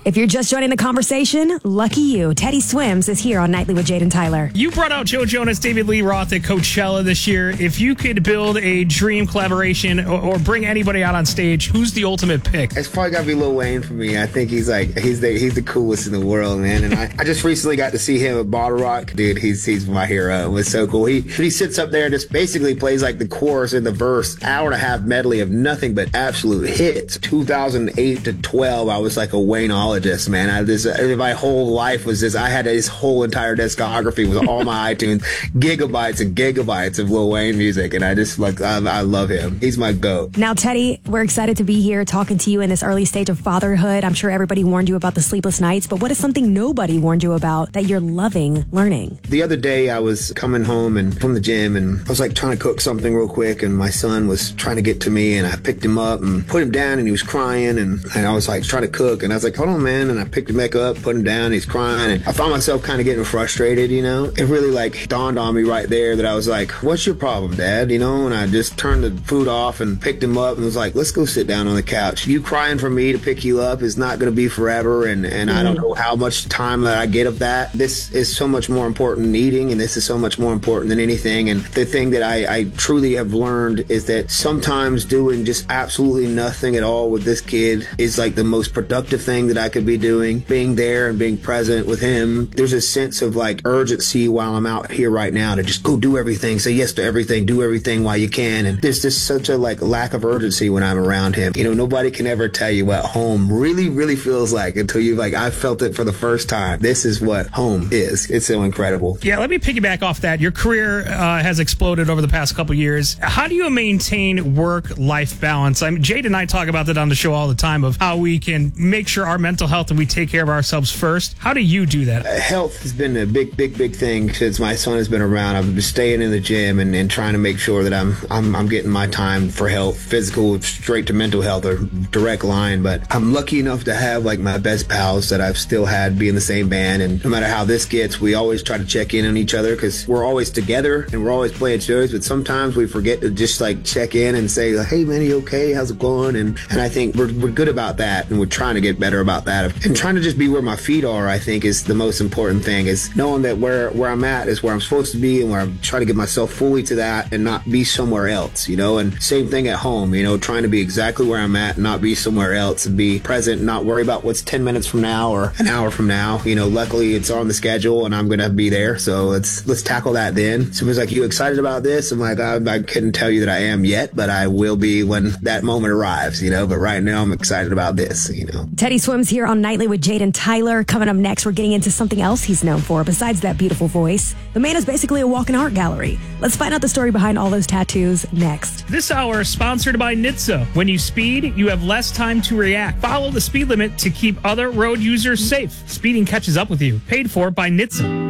If you're just joining the conversation, lucky you. Teddy Swims is here on Nightly with Jade and Tyler. You brought out Joe Jonas, David Lee Roth at Coachella this year. If you could build a dream collaboration or bring anybody out on stage, who's the ultimate pick? It's probably got to be Lil Wayne for me. I think he's the coolest in the world, man. And I just recently got to see him at Bottle Rock. Dude, he's my hero. It was so cool. He sits up there and just basically plays like the chorus and the verse, hour and a half medley of nothing but absolute hits. 2008 to 12, I was like a Wayneologist, man. My whole life was this. I had his whole entire discography with all my iTunes, gigabytes and gigabytes of Lil Wayne music, and I just I love him. He's my GOAT. Now, Teddy, we're excited to be here talking to you in this early stage of fatherhood. I'm sure everybody warned you about the sleepless nights, but what is something nobody warned you about that you're loving learning? The other day, I was coming home and from the gym, and I was like trying to cook something real quick, and my son was trying to get to me, and I picked him up and put him down, and he was crying, and I was like trying to cook, and I was like, hold on, man, and I picked him back up, put him down, he's crying, and I found myself kind of getting frustrated, you know? It really like dawned on me right there that I was like, what's your problem, Dad? You know, and I just turned the food off and picked him up and was like, let's go sit down on the couch. You crying for me to pick you up is not going to be forever, and I don't know how much time that I get of that. This is so much more important than eating, and this is so much more important than anything. And the thing that I truly have learned is that sometimes doing just absolutely nothing at all with this kid is like the most productive thing that I could be doing. Being there and being present with him, there's a sense of like urgency while I'm out here right now to just go do everything, say yes to everything, do everything while you can. And there's just such a like lack of urgency when I'm around him. You know, nobody can ever tell you what home really, really feels like until you've like, I felt it for the first time. This is what home is. It's so incredible. Yeah, let me piggyback off that. Your career has exploded over the past couple years. How do you maintain work-life balance? I mean, Jade and I talk about that on the show all the time of how we can make sure our mental health and we take care of ourselves first. How do you do that? Health has been a big thing since my son has been around. I've been staying in the gym and trying to make sure that I'm getting my time for health, physical, straight to mental health, or direct line. But I'm lucky enough to have like my best pals that I've still had be in the same band. And no matter how this gets, we always try to check in on each other because we're always together and we're always playing shows. But sometimes we forget to just like check in and say, hey man, you okay? How's it going? And I think we're good about that, and we're trying to get better about that. And trying to just be where my feet are, I think, is the most important thing. Is knowing that where I'm at is where I'm supposed to be, and where I'm trying to get myself fully to that and not be somewhere else, you know. And same thing at home, you know, trying to be exactly where I'm at and not be somewhere else, and be present and not worry about what's 10 minutes from now or an hour from now. You know, luckily it's on the schedule and I'm gonna be there, so let's tackle that then. Someone's like, you excited about this? I'm like, I couldn't tell you that I am yet, but I will be when that moment arrives, you know. But right now I'm excited about this, you know. Teddy Swims here on Nightly with Jade and Tyler. Coming up next, we're getting into something else he's known for besides that beautiful voice. The man is basically a walking art gallery. Let's find out the story behind all those tattoos next. This hour is sponsored by NHTSA. When you speed, you have less time to react. Follow the speed limit to keep other road users safe. Speeding catches up with you. Paid for by NHTSA.